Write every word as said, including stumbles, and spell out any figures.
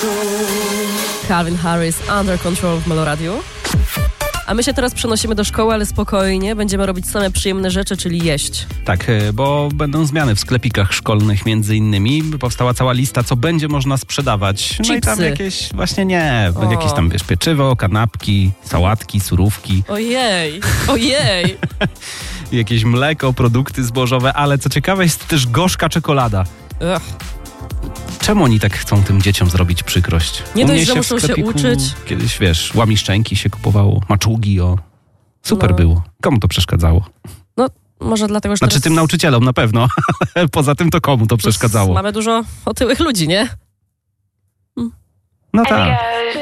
Calvin Harris, Under Control w Meloradiu. A my się teraz przenosimy do szkoły, ale spokojnie. Będziemy robić same przyjemne rzeczy, czyli jeść. Tak, bo będą zmiany w sklepikach szkolnych między innymi. Powstała cała lista, co będzie można sprzedawać. No Chipsy. i tam jakieś, właśnie nie, O. jakieś tam, wiesz, pieczywo, kanapki, sałatki, surówki. Ojej, ojej. Jakieś mleko, produkty zbożowe, ale co ciekawe jest też gorzka czekolada. Ugh. Czemu oni tak chcą tym dzieciom zrobić przykrość? Nie U dość, mnie że w muszą się sklepiku uczyć. Kiedyś, wiesz, łamiszczenki się kupowało, maczugi, o. Super No. było. Komu to przeszkadzało? No, może dlatego, że Znaczy teraz tym nauczycielom na pewno. Poza tym to komu to przeszkadzało? mamy dużo otyłych ludzi, nie? No tak.